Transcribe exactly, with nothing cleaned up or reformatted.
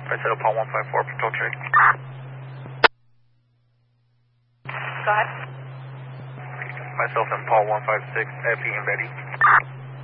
I said Paul one five four, patrol check. Go ahead. Myself and Paul one five six, Effie and Betty.